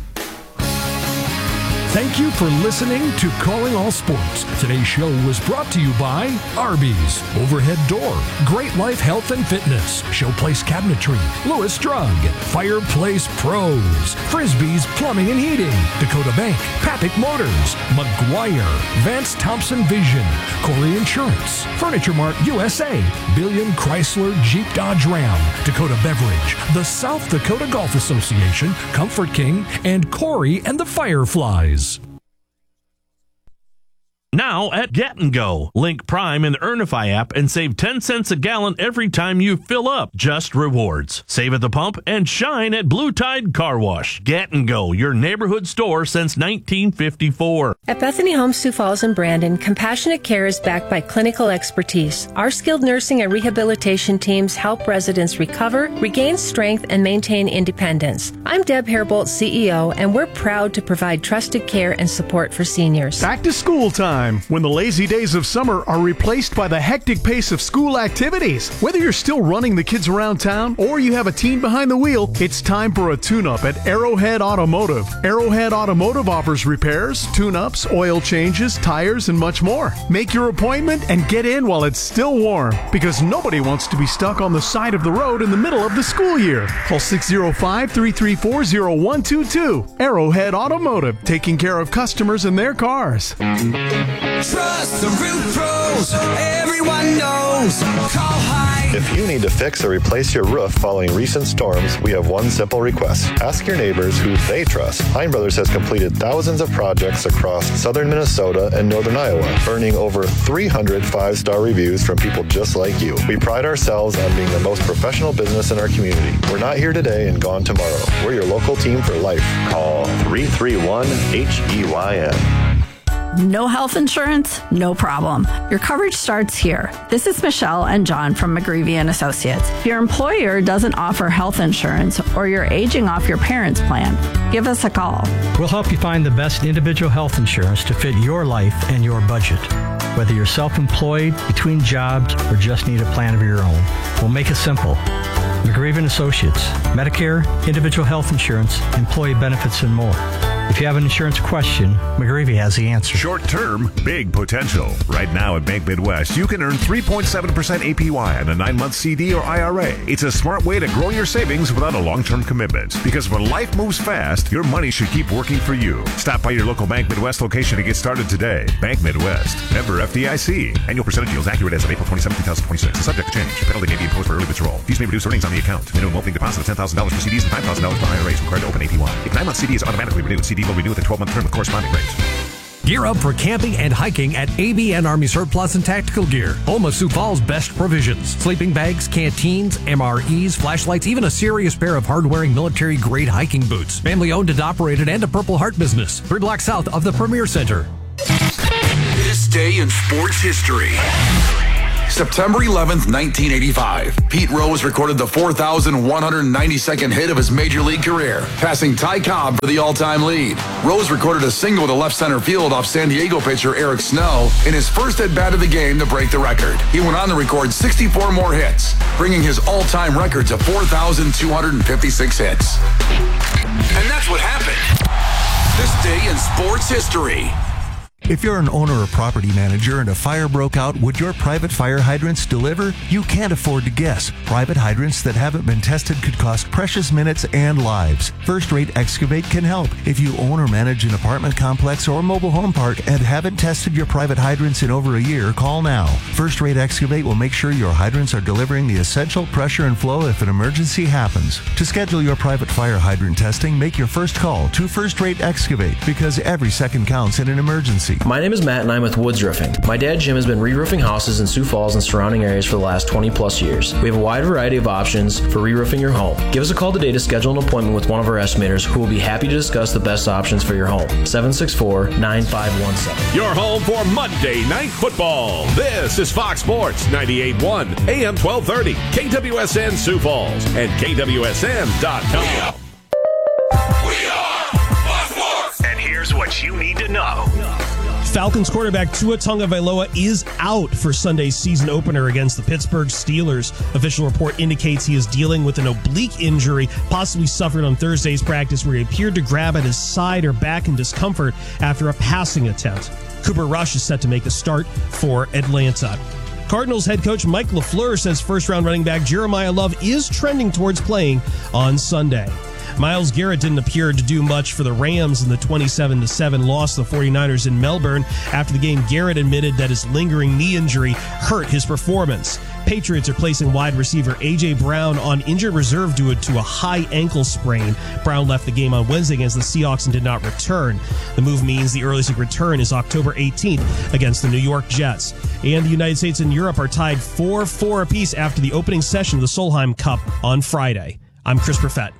Thank you for listening to Calling All Sports. Today's show was brought to you by Arby's, Overhead Door, Great Life Health and Fitness, Showplace Cabinetry, Lewis Drug, Fireplace Pros, Frisbee's Plumbing and Heating, Dakota Bank, Papik Motors, McGuire, Vance Thompson Vision, Corey Insurance, Furniture Mart USA, Billion Chrysler Jeep Dodge Ram, Dakota Beverage, the South Dakota Golf Association, Comfort King, and Corey and the Fireflies. Now at Get & Go. Link Prime in the Earnify app and save 10 cents a gallon every time you fill up. Just rewards. Save at the pump and shine at Blue Tide Car Wash. Get & Go, your neighborhood store since 1954. At Bethany Homes Sioux Falls and Brandon, compassionate care is backed by clinical expertise. Our skilled nursing and rehabilitation teams help residents recover, regain strength, and maintain independence. I'm Deb Hairbolt, CEO, and we're proud to provide trusted care and support for seniors. Back to school time, when the lazy days of summer are replaced by the hectic pace of school activities. Whether you're still running the kids around town or you have a teen behind the wheel, it's time for a tune-up at Arrowhead Automotive. Arrowhead Automotive offers repairs, tune-ups, oil changes, tires, and much more. Make your appointment and get in while it's still warm, because nobody wants to be stuck on the side of the road in the middle of the school year. Call 605-334-0122. Arrowhead Automotive, taking care of customers and their cars. Trust the Roof Pros, everyone knows. Call Hyde. If you need to fix or replace your roof following recent storms, we have one simple request. Ask your neighbors who they trust. Hein Brothers has completed thousands of projects across southern Minnesota and northern Iowa, earning over 300 five-star reviews from people just like you. We pride ourselves on being the most professional business in our community. We're not here today and gone tomorrow. We're your local team for life. Call 331-HEYN. No health insurance? No problem. Your coverage starts here. This is Michelle and John from McGreevy & Associates. If your employer doesn't offer health insurance or you're aging off your parents' plan, give us a call. We'll help you find the best individual health insurance to fit your life and your budget. Whether you're self-employed, between jobs, or just need a plan of your own, we'll make it simple. McGreevy & Associates, Medicare, individual health insurance, employee benefits, and more. If you have an insurance question, McGreevy has the answer. Short term, big potential. Right now at Bank Midwest, you can earn 3.7% APY on a 9-month CD or IRA. It's a smart way to grow your savings without a long-term commitment. Because when life moves fast, your money should keep working for you. Stop by your local Bank Midwest location to get started today. Bank Midwest. Member FDIC. Annual percentage yields accurate as of April 27, 2026. Subject to change. Penalty may be imposed for early withdrawal. Fees may reduce earnings on the account. Minimum opening deposit of $10,000 for CDs and $5,000 for IRAs required to open APY. If 9-month CD is automatically renewed, CD will renew with a 12-month term with corresponding rates. Gear up for camping and hiking at ABN Army Surplus and Tactical Gear. Home of Sioux Falls' best provisions. Sleeping bags, canteens, MREs, flashlights, even a serious pair of hard-wearing military-grade hiking boots. Family owned and operated and a Purple Heart business. 3 blocks south of the Premier Center. This day in sports history. September 11th, 1985. Pete Rose recorded the 4,192nd hit of his major league career, passing Ty Cobb for the all-time lead. Rose recorded a single to left center field off San Diego pitcher Eric Snow in his first at-bat of the game to break the record. He went on to record 64 more hits, bringing his all-time record to 4,256 hits. And that's what happened. This day in sports history. If you're an owner or property manager and a fire broke out, would your private fire hydrants deliver? You can't afford to guess. Private hydrants that haven't been tested could cost precious minutes and lives. First Rate Excavate can help. If you own or manage an apartment complex or mobile home park and haven't tested your private hydrants in over a year, call now. First Rate Excavate will make sure your hydrants are delivering the essential pressure and flow if an emergency happens. To schedule your private fire hydrant testing, make your first call to First Rate Excavate because every second counts in an emergency. My name is Matt and I'm with Woods Roofing. My dad Jim has been re-roofing houses in Sioux Falls and surrounding areas for the last 20 plus years. We have a wide variety of options for re-roofing your home. Give us a call today to schedule an appointment with one of our estimators who will be happy to discuss the best options for your home. 764-9517. Your home for Monday Night Football. This is Fox Sports 98.1 AM 1230 KWSN Sioux Falls and KWSN.com. We are Fox Sports. And here's what you need to know. Falcons quarterback Tua Tagovailoa is out for Sunday's season opener against the Pittsburgh Steelers. Official report indicates he is dealing with an oblique injury, possibly suffered on Thursday's practice where he appeared to grab at his side or back in discomfort after a passing attempt. Cooper Rush is set to make the start for Atlanta. Cardinals head coach Mike LaFleur says first-round running back Jeremiah Love is trending towards playing on Sunday. Myles Garrett didn't appear to do much for the Rams in the 27-7 loss to the 49ers in Melbourne. After the game, Garrett admitted that his lingering knee injury hurt his performance. Patriots are placing wide receiver A.J. Brown on injured reserve due to a high ankle sprain. Brown left the game on Wednesday against the Seahawks and did not return. The move means the earliest return is October 18th against the New York Jets. And the United States and Europe are tied 4-4 apiece after the opening session of the Solheim Cup on Friday. I'm Chris Perfett.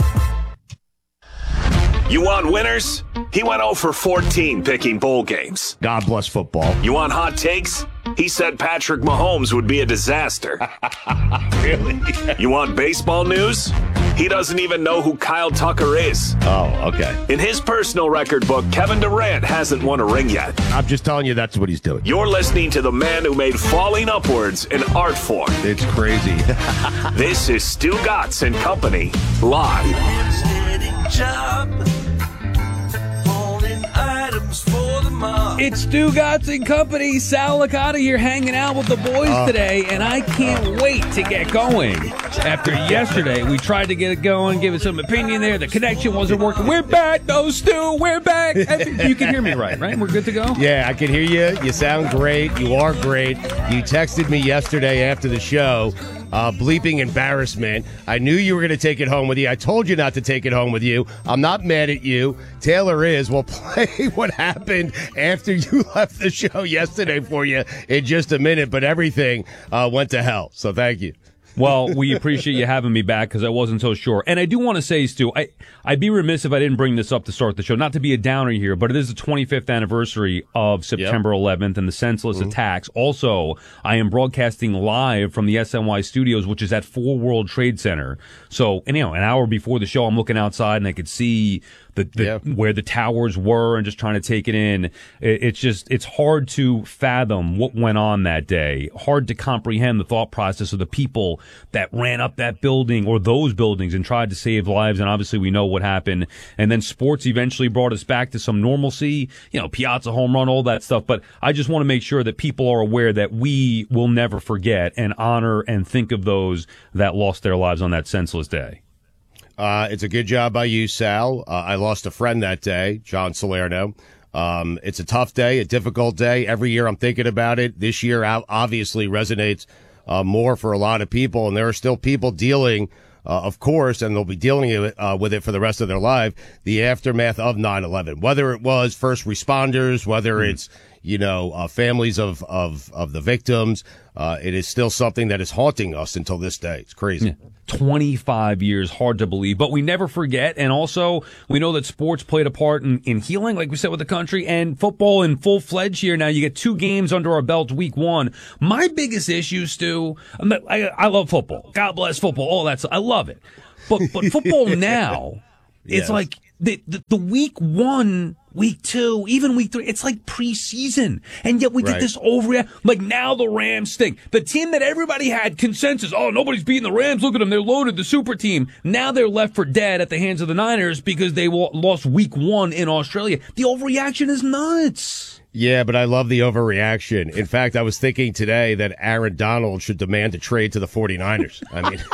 You want winners? He went 0 for 14 picking bowl games. God bless football. You want hot takes? He said Patrick Mahomes would be a disaster. Really? You want baseball news? He doesn't even know who Kyle Tucker is. Oh, okay. In his personal record book, Kevin Durant hasn't won a ring yet. I'm just telling you that's what he's doing. You're listening to the man who made falling upwards an art form. It's crazy. This is Stu Gatz and Company, live. It's Stu Gatz and Company. Sal Licata here hanging out with the boys today, and I can't wait to get going. After yesterday, we tried to get it going, give it some opinion there. The connection wasn't working. We're back, though, Stu. We're back. You can hear me right? We're good to go? Yeah, I can hear you. You sound great. You are great. You texted me yesterday after the show. Bleeping embarrassment. I knew you were going to take it home with you. I told you not to take it home with you. I'm not mad at you. Taylor is. We'll play what happened after you left the show yesterday for you in just a minute, but everything went to hell. So thank you. Well, we appreciate you having me back because I wasn't so sure. And I do want to say, Stu, I'd be remiss if I didn't bring this up to start the show. Not to be a downer here, but it is the 25th anniversary of September 11th and the senseless attacks. Also, I am broadcasting live from the SNY studios, which is at 4 World Trade Center. So, and, an hour before the show, I'm looking outside and I could see where the towers were and just trying to take it in. It's hard to fathom what went on that day. Hard to comprehend the thought process of the people that ran up that building or those buildings and tried to save lives. And obviously we know what happened. And then sports eventually brought us back to some normalcy, Piazza home run, all that stuff. But I just want to make sure that people are aware that we will never forget and honor and think of those that lost their lives on that senseless day. It's a good job by you, Sal. I lost a friend that day, John Salerno. It's a tough day, a difficult day. Every year I'm thinking about it. This year obviously resonates more for a lot of people, and there are still people dealing, of course, and they'll be dealing with it for the rest of their life, the aftermath of 9/11. Whether it was first responders, whether it's families of the victims, it is still something that is haunting us until this day. It's crazy. Yeah. 25 years, hard to believe, but we never forget. And also, we know that sports played a part in healing, like we said, with the country, and football in full-fledged here. Now, you get 2 games under our belt week 1. My biggest issue, Stu, I love football. God bless football, all that stuff. I love it. But football now, it's like the week 1, week 2, even week 3, it's like preseason. And yet we get this overreaction. Like now the Rams stink. The team that everybody had consensus, nobody's beating the Rams. Look at them. They're loaded, the super team. Now they're left for dead at the hands of the Niners because they lost week 1 in Australia. The overreaction is nuts. Yeah, but I love the overreaction. In fact, I was thinking today that Aaron Donald should demand a trade to the 49ers. I mean,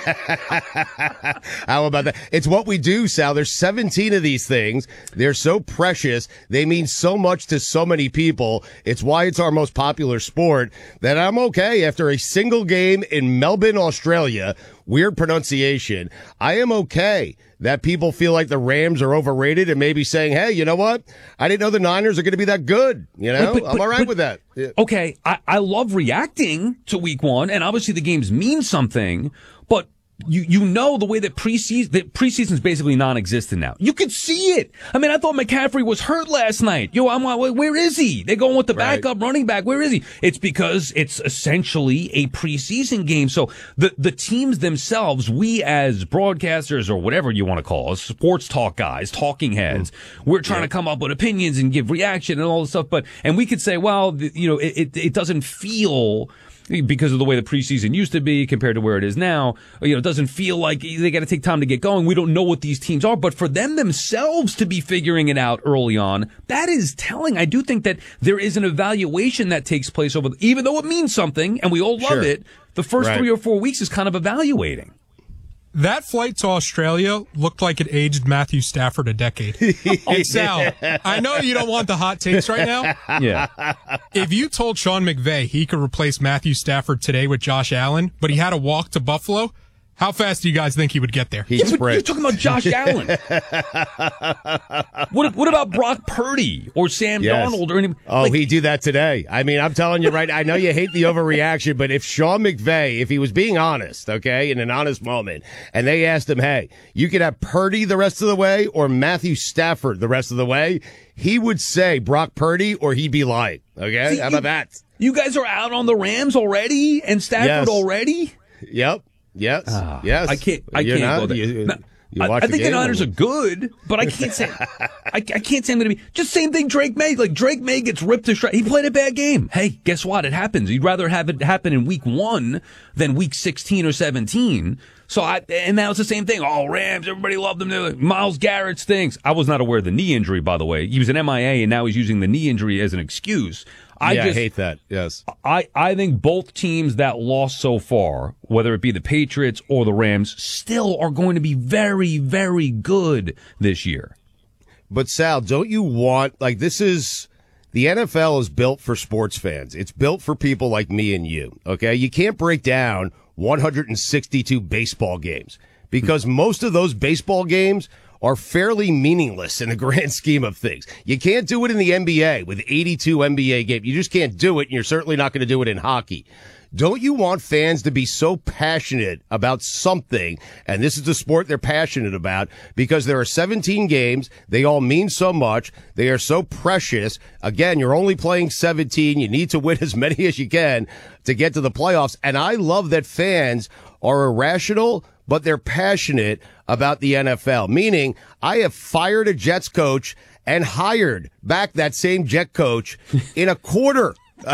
how about that? It's what we do, Sal. There's 17 of these things. They're so precious. They mean so much to so many people. It's why it's our most popular sport that I'm okay after a single game in Melbourne, Australia. Weird pronunciation. I am okay that people feel like the Rams are overrated and maybe saying, hey, you know what? I didn't know the Niners are going to be that good. I'm all right with that. Yeah. Okay, I love reacting to week 1, and obviously the games mean something, but you know the way that preseason is basically non-existent now. You could see it. I mean, I thought McCaffrey was hurt last night. I'm like, where is he? They're going with the backup running back. Where is he? It's because it's essentially a preseason game. So the teams themselves, we as broadcasters or whatever you want to call us, sports talk guys, talking heads, we're trying to come up with opinions and give reaction and all this stuff. And we could say, well, it doesn't feel, because of the way the preseason used to be compared to where it is now, it doesn't feel like they got to take time to get going. We don't know what these teams are, but for them themselves to be figuring it out early on, that is telling. I do think that there is an evaluation that takes place even though it means something and we all love it, the first 3 or 4 weeks is kind of evaluating. That flight to Australia looked like it aged Matthew Stafford a decade. And Sal, I know you don't want the hot takes right now. Yeah. If you told Sean McVay he could replace Matthew Stafford today with Josh Allen, but he had to walk to Buffalo, how fast do you guys think he would get there? You're talking about Josh Allen. What about Brock Purdy or Sam Darnold or anything? He'd do that today. I mean, I'm telling you right, I know you hate the overreaction, but if Sean McVay, if he was being honest, okay, in an honest moment, and they asked him, hey, you could have Purdy the rest of the way or Matthew Stafford the rest of the way, he would say Brock Purdy or he'd be lying. Okay? How about that? You guys are out on the Rams already and Stafford already? Yep. Yes. Yes. I can't go there. I think the Niners are good, but I can't say I can't say I'm going to be just same thing Drake May. Like Drake May gets ripped to shreds. He played a bad game. Hey, guess what? It happens. You'd rather have it happen in week 1 than week 16 or 17. And now it's the same thing. Oh, Rams, everybody loved them. Like, Myles Garrett stinks. I was not aware of the knee injury, by the way. He was an MIA, and now he's using the knee injury as an excuse. I hate that. Yes. I think both teams that lost so far, whether it be the Patriots or the Rams, still are going to be very, very good this year. But Sal, don't you want, the NFL is built for sports fans. It's built for people like me and you. Okay. You can't break down 162 baseball games because most of those baseball games are fairly meaningless in the grand scheme of things. You can't do it in the NBA with 82 NBA games. You just can't do it, and you're certainly not going to do it in hockey. Don't you want fans to be so passionate about something, and this is the sport they're passionate about, because there are 17 games, they all mean so much, they are so precious. Again, you're only playing 17, you need to win as many as you can to get to the playoffs, and I love that fans are irrational but they're passionate about the NFL. Meaning, I have fired a Jets coach and hired back that same Jet coach in a quarter.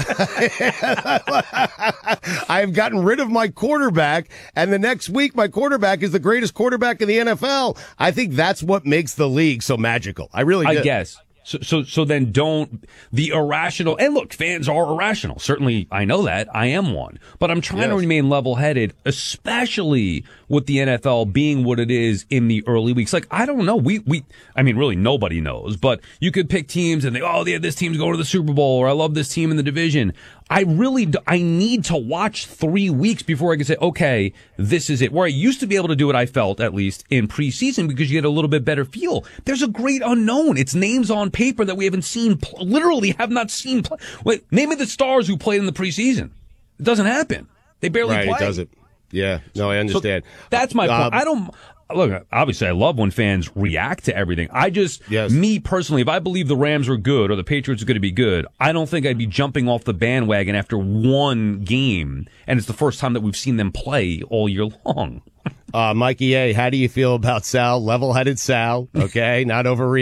I have gotten rid of my quarterback, and the next week my quarterback is the greatest quarterback in the NFL. I think that's what makes the league so magical. I really do. I guess. So then don't the irrational, and look, fans are irrational. Certainly I know that. I am one. But I'm trying to remain level-headed, especially with the NFL being what it is in the early weeks. Like, I don't know. I mean, really nobody knows, but you could pick teams and this team's going to the Super Bowl, or I love this team in the division. I need to watch 3 weeks before I can say, okay, this is it. Where I used to be able to do it, I felt, at least, in preseason, because you get a little bit better feel. There's a great unknown. It's names on paper that we haven't seen, literally have not seen. Wait, name me the stars who played in the preseason. It doesn't happen. They barely play. Right, it doesn't. Yeah, no, I understand. So that's my point. Look, obviously, I love when fans react to everything. Me personally, if I believe the Rams are good or the Patriots are going to be good, I don't think I'd be jumping off the bandwagon after one game, and it's the first time that we've seen them play all year long. Mikey A., how do you feel about Sal? Level-headed Sal, okay? Not overreacting.